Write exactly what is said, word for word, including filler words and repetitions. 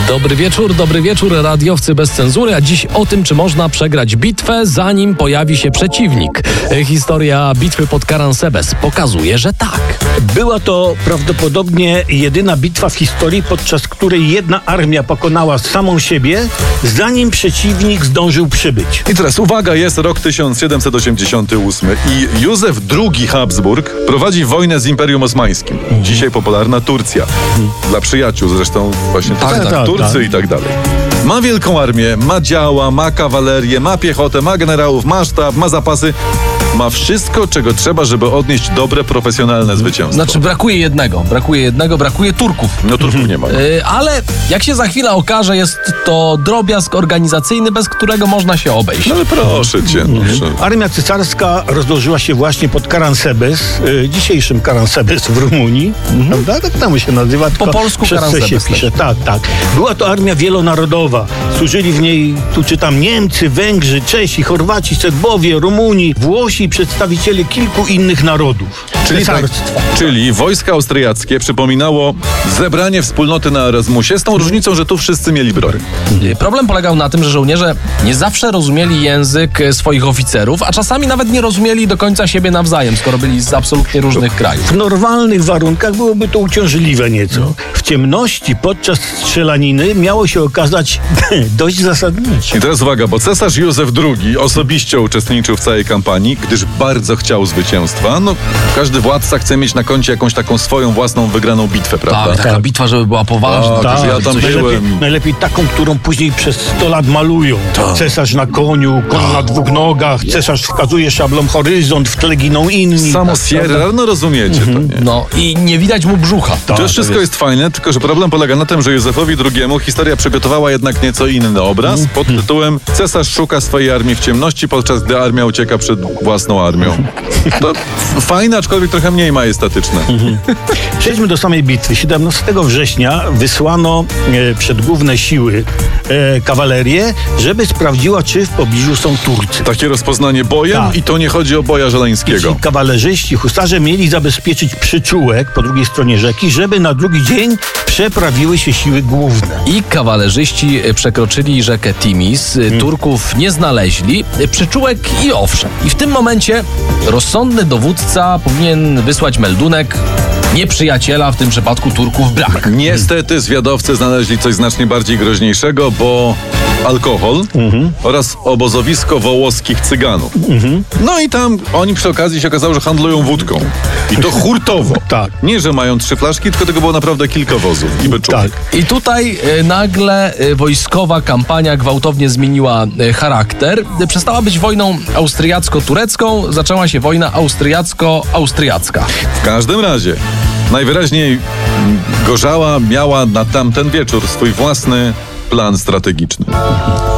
Dobry wieczór, dobry wieczór, radiowcy bez cenzury, a dziś o tym, czy można przegrać bitwę, zanim pojawi się przeciwnik. Historia bitwy pod Karansebes pokazuje, że tak. Była to prawdopodobnie jedyna bitwa w historii, podczas której jedna armia pokonała samą siebie, zanim przeciwnik zdążył przybyć. I teraz uwaga, jest rok tysiąc siedemset osiemdziesiąty ósmy i Józef drugi Habsburg prowadzi wojnę z Imperium Osmańskim. Dzisiaj popularna Turcja. Dla przyjaciół zresztą właśnie Tak, tak, tak, Turcy tak. i tak dalej. Ma wielką armię, ma działa, ma kawalerię, ma piechotę, ma generałów, ma sztab, ma zapasy. Ma wszystko, czego trzeba, żeby odnieść dobre, profesjonalne zwycięstwo. Znaczy brakuje jednego, brakuje jednego, brakuje Turków. No Turków nie ma. No. Yy, ale jak się za chwilę okaże, jest to drobiazg organizacyjny, bez którego można się obejść. No ale proszę cię. No, że... Armia cesarska rozłożyła się właśnie pod Karansebes, y, dzisiejszym Karansebes w Rumunii, prawda? Tak tam się nazywa. Po polsku przez C się Karansebes pisze. Tak, tak. Była to armia wielonarodowa. Służyli w niej, tu czytam, Niemcy, Węgrzy, Czesi, Chorwaci, Serbowie, Rumuni, Włosi i przedstawiciele kilku innych narodów. Czyli, tak, Cesarstwa. czyli wojska austriackie przypominało zebranie wspólnoty na Erasmusie, z tą różnicą, że tu wszyscy mieli broń. Yy, Problem polegał na tym, że żołnierze nie zawsze rozumieli język e, swoich oficerów, a czasami nawet nie rozumieli do końca siebie nawzajem, skoro byli z absolutnie różnych krajów. W normalnych warunkach byłoby to uciążliwe nieco. W ciemności podczas strzelaniny miało się okazać dość zasadnicze. I teraz uwaga, bo cesarz Józef drugi osobiście uczestniczył w całej kampanii, gdyż bardzo chciał zwycięstwa. No, każdy władca chce mieć na koncie jakąś taką swoją własną wygraną bitwę, prawda? Tak, taka bitwa, żeby była poważna. Tak, ja tam coś- byłem. Najlepiej, najlepiej taką, którą później przez sto lat malują. Cesarz na koniu, koń na dwóch nogach, cesarz wskazuje szablą horyzont, w tle giną inni. Samo Tak, Sierra, prawda? no rozumiecie to, nie? No i nie widać mu brzucha. To wszystko jest fajne, tylko że problem polega na tym, że Józefowi drugiemu historia przygotowała jednak nieco inny obraz pod tytułem Cesarz szuka swojej armii w ciemności, podczas gdy armia ucieka przed własną armią. To f- fajne, aczkolwiek trochę mniej majestatyczne. Przejdźmy do samej bitwy. siedemnastego września wysłano e, przed główne siły e, kawalerię, żeby sprawdziła, czy w pobliżu są Turcy. Takie rozpoznanie bojem Tak. i to nie chodzi o boja żeleńskiego. Ci kawalerzyści, husarze mieli zabezpieczyć przyczółek po drugiej stronie rzeki, żeby na drugi dzień przeprawiły się siły główne. I kawalerzyści e, przekroczyli rzekę Timis, e, Turków nie znaleźli, e, przyczółek i owszem. I w tym momencie rozsądny dowódca powinien wysłać meldunek: nieprzyjaciela, w tym przypadku Turków, brak. Niestety zwiadowcy znaleźli coś znacznie bardziej groźniejszego, bo alkohol oraz obozowisko wołoskich Cyganów. No i tam oni przy okazji się okazało, że handlują wódką. I to hurtowo. Tak. Nie, że mają trzy flaszki, tylko tego było naprawdę kilka wozów i byczów. Tak. I tutaj e, nagle e, wojskowa kampania gwałtownie zmieniła e, charakter. E, przestała być wojną austriacko-turecką, zaczęła się wojna austriacko-austriacka. W każdym razie najwyraźniej mm, Gorzała miała na tamten wieczór swój własny plan strategiczny.